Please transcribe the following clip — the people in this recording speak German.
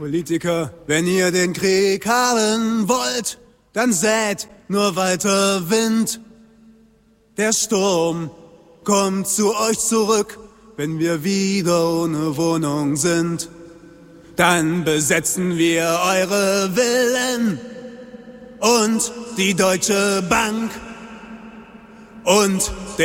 Politiker, wenn ihr den Krieg haben wollt, dann sät nur weiter Wind. Der Sturm kommt zu euch zurück, wenn wir wieder ohne Wohnung sind. Dann besetzen wir eure Villen und die Deutsche Bank und